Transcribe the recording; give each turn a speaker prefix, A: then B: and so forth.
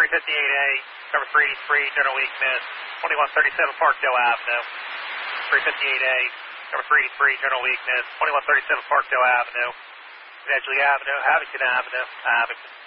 A: 358A, cover 383, general weakness, 2137 Parkdale Avenue. 358A, cover 383, general weakness, 2137 Parkdale Avenue. Edgley Avenue, Havington Avenue, Havington.